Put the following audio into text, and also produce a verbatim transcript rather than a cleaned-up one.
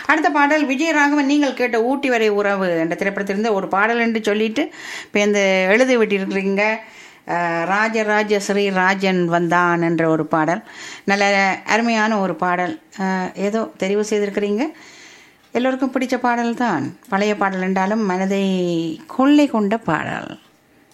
அடுத்த பாடல் விஜயராகவன் நீங்கள் கேட்ட ஊட்டி வரை உறவு என்ற திரைப்படத்திலிருந்து ஒரு பாடல் என்று சொல்லிட்டு இப்போ இந்த எழுதி விட்டிருக்கிறீங்க. அஹ், ராஜராஜ ஸ்ரீ ராஜன் வந்தான் என்ற ஒரு பாடல், நல்ல அருமையான ஒரு பாடல். அஹ், ஏதோ தெரிவு செய்திருக்கிறீங்க. எல்லோருக்கும் பிடிச்ச பாடல் தான். பழைய பாடல் என்றாலும் மனதை கொள்ளை கொண்ட பாடல்.